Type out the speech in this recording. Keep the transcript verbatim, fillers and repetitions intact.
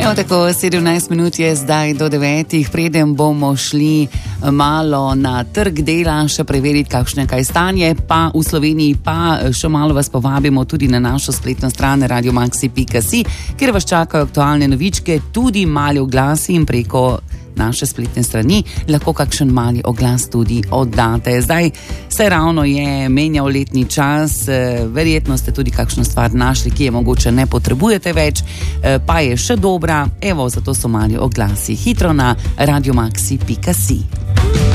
Evo tako, sedemnajst minut je zdaj do devetih, preden bomo šli malo na trg dela, še preveriti, kakšno je kaj stanje, pa v Sloveniji, pa še malo vas povabimo tudi na našo spletno stran radiomaxi pika si, kjer vas čakajo aktualne novičke, tudi mali oglasi in preko naše spletne strani lahko kakšen mali oglas tudi oddate. Zdaj se ravno je menjal letni čas, verjetno ste tudi kakšno stvar našli, ki je mogoče ne potrebujete več, pa je še dobra, evo, zato so mali oglasi hitro na radiomaxi pika si.